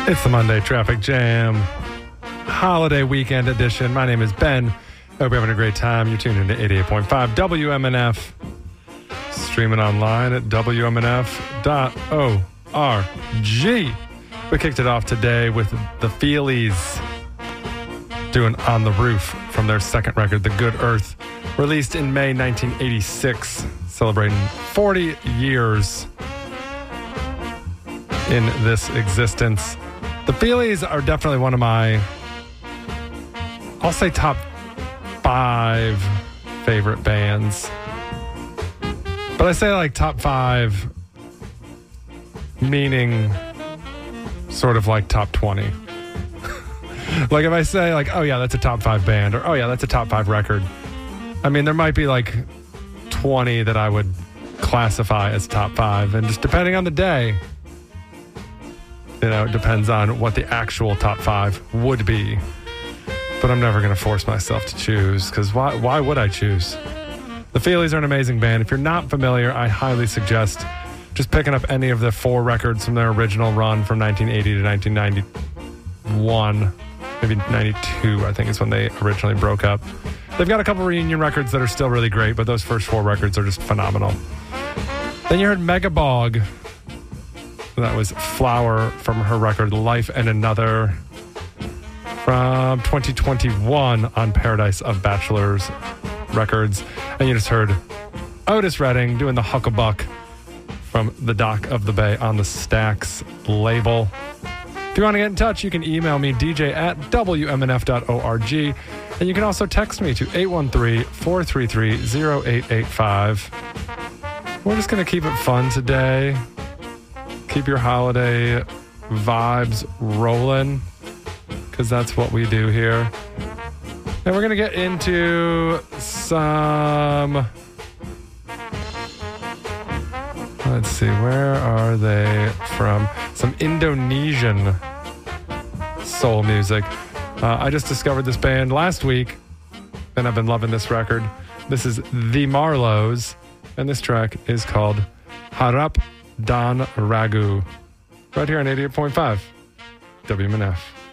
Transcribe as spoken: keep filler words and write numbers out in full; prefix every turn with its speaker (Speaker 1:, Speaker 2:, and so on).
Speaker 1: It's the Monday Traffic Jam Holiday Weekend Edition. My name is Ben. Hope you're having a great time. You're tuned into eighty-eight point five W M N F. Streaming online at W M N F dot org. We kicked it off today with the Feelies doing On the Roof from their second record, The Good Earth, released in May nineteen eighty-six, celebrating forty years in this existence. The Feelies are definitely one of my, I'll say top five favorite bands. But I say like top five, meaning sort of like top twenty. Like if I say like, oh yeah, that's a top five band, or oh yeah, that's a top five record. I mean, there might be like twenty that I would classify as top five. And just depending on the day, you know, it depends on what the actual top five would be. But I'm never going to force myself to choose, because why, why would I choose? The Feelies are an amazing band. If you're not familiar, I highly suggest just picking up any of the four records from their original run from nineteen eighty to nineteen ninety-one. Maybe ninety-two, I think, is when they originally broke up. They've got a couple reunion records that are still really great, but those first four records are just phenomenal. Then you heard Megabog. That was Flower from her record Life and Another from twenty twenty-one on Paradise of Bachelors Records. And you just heard Otis Redding doing the Hucklebuck from the Dock of the Bay on the Stax label. If you want to get in touch, you can email me, D J at W M N F dot org. And you can also text me to eight one three, four three three, zero eight eight five. We're just going to keep it fun today. Keep your holiday vibes rolling, because that's what we do here. And we're going to get into some... Let's see, where are they from? Some Indonesian soul music. Uh, I just discovered this band last week, and I've been loving this record. This is The Marlows, and this track is called Harap Dan Ragu, right here on eighty-eight point five W M N F.